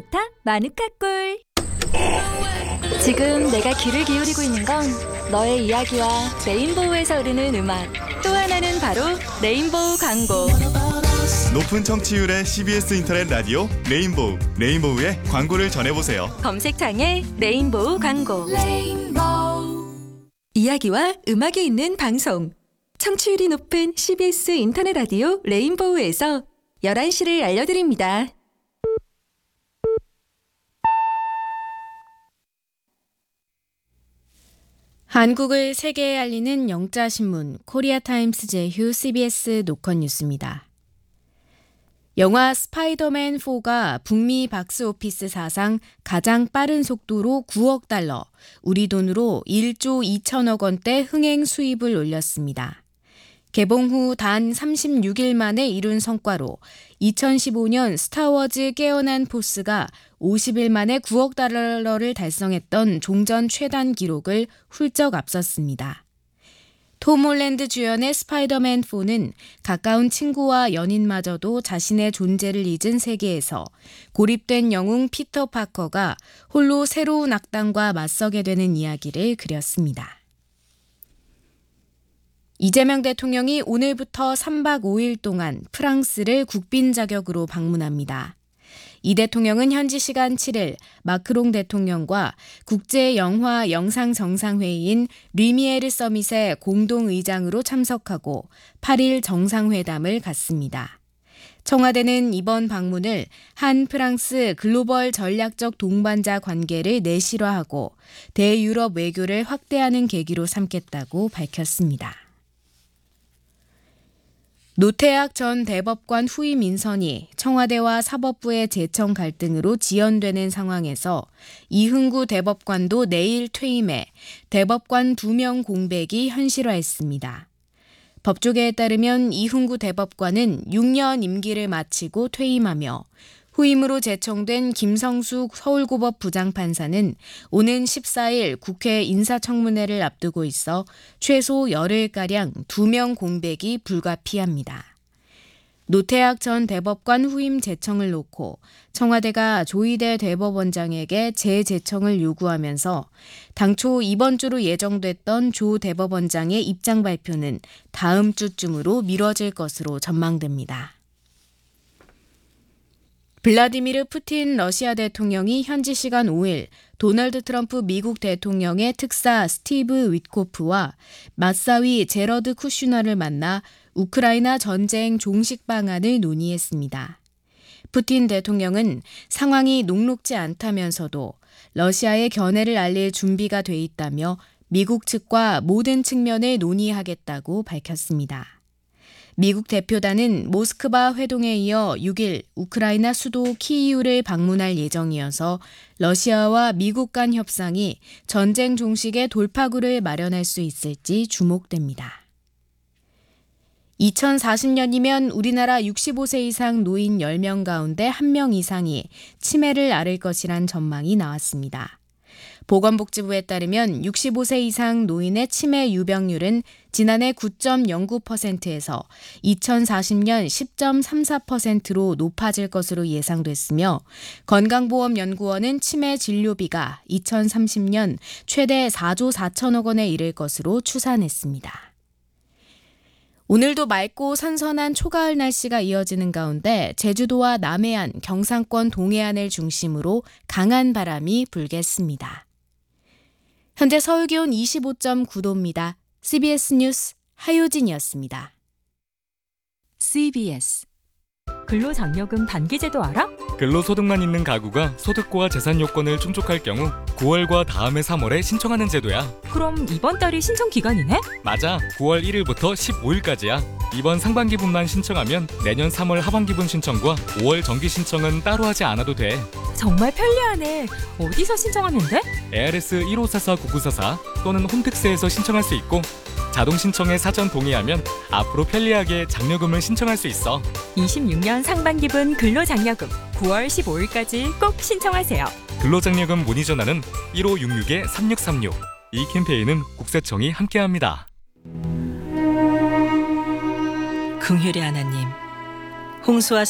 아나타 마누카 꿀. 지금 내가 귀를 기울이고 있는 건 너의 이야기와 레인보우에서 흐르는 음악, 또 하나는 바로 레인보우 광고. 높은 청취율의 CBS 인터넷 라디오 레인보우, 레인보우의 광고를 전해보세요. 검색창에 레인보우 광고. 이야기와 음악이 있는 방송, 청취율이 높은 CBS 인터넷 라디오 레인보우에서 11시를 알려드립니다. 한국을 세계에 알리는 영자신문 코리아타임스 제휴 CBS 노컷 뉴스입니다. 영화 스파이더맨 4가 북미 박스오피스 사상 가장 빠른 속도로 9억 달러, 우리 돈으로 1조 2천억 원대 흥행 수입을 올렸습니다. 개봉 후 단 36일 만에 이룬 성과로 2015년 스타워즈 깨어난 포스가 50일 만에 9억 달러를 달성했던 종전 최단 기록을 훌쩍 앞섰습니다. 톰 홀랜드 주연의 스파이더맨 4는 가까운 친구와 연인마저도 자신의 존재를 잊은 세계에서 고립된 영웅 피터 파커가 홀로 새로운 악당과 맞서게 되는 이야기를 그렸습니다. 이재명 대통령이 오늘부터 3박 5일 동안 프랑스를 국빈 자격으로 방문합니다. 이 대통령은 현지 시간 7일 마크롱 대통령과 국제영화 영상정상회의인 리미에르 서밋의 공동의장으로 참석하고 8일 정상회담을 갖습니다. 청와대는 이번 방문을 한 프랑스 글로벌 전략적 동반자 관계를 내실화하고 대유럽 외교를 확대하는 계기로 삼겠다고 밝혔습니다. 노태악 전 대법관 후임 인선이 청와대와 사법부의 재청 갈등으로 지연되는 상황에서 이흥구 대법관도 내일 퇴임해 대법관 2명 공백이 현실화했습니다. 법조계에 따르면 이흥구 대법관은 6년 임기를 마치고 퇴임하며 후임으로 제청된 김성숙 서울고법 부장판사는 오는 14일 국회 인사청문회를 앞두고 있어 최소 열흘가량 2명 공백이 불가피합니다. 노태악 전 대법관 후임 제청을 놓고 청와대가 조희대 대법원장에게 재제청을 요구하면서 당초 이번 주로 예정됐던 조 대법원장의 입장 발표는 다음 주쯤으로 미뤄질 것으로 전망됩니다. 블라디미르 푸틴 러시아 대통령이 현지 시간 5일 도널드 트럼프 미국 대통령의 특사 스티브 위트코프와 맞사위 제러드 쿠슈너를 만나 우크라이나 전쟁 종식 방안을 논의했습니다. 푸틴 대통령은 상황이 녹록지 않다면서도 러시아의 견해를 알릴 준비가 돼 있다며 미국 측과 모든 측면을 논의하겠다고 밝혔습니다. 미국 대표단은 모스크바 회동에 이어 6일 우크라이나 수도 키이우를 방문할 예정이어서 러시아와 미국 간 협상이 전쟁 종식의 돌파구를 마련할 수 있을지 주목됩니다. 2040년이면 우리나라 65세 이상 노인 10명 가운데 1명 이상이 치매를 앓을 것이란 전망이 나왔습니다. 보건복지부에 따르면 65세 이상 노인의 치매 유병률은 지난해 9.09%에서 2040년 10.34%로 높아질 것으로 예상됐으며 건강보험연구원은 치매 진료비가 2030년 최대 4조 4천억 원에 이를 것으로 추산했습니다. 오늘도 맑고 선선한 초가을 날씨가 이어지는 가운데 제주도와 남해안, 경상권 동해안을 중심으로 강한 바람이 불겠습니다. 현재 서울 기온 25.9도입니다. CBS 뉴스 하효진이었습니다. CBS 근로장려금 단기제도 알아? 근로소득만 있는 가구가 소득과 재산 요건을 충족할 경우 9월과 다음해 3월에 신청하는 제도야. 그럼 이번 달이 신청 기간이네? 맞아. 9월 1일부터 15일까지야. 이번 상반기분만 신청하면 내년 3월 하반기분 신청과 5월 정기 신청은 따로 하지 않아도 돼. 정말 편리하네. 어디서 신청하면 돼? ARS 1544-9944 또는 홈택스에서 신청할 수 있고 자동 신청에 사전 동의하면 앞으로 편리하게 장려금을 신청할 수 있어. 26년 상반기분 근로장려금 9월 15일까지 꼭 신청하세요. 근로장려금 문의 전화는 1566-3636. 이 캠페인은 국세청이 함께합니다. 긍휼의 하나님, 홍수와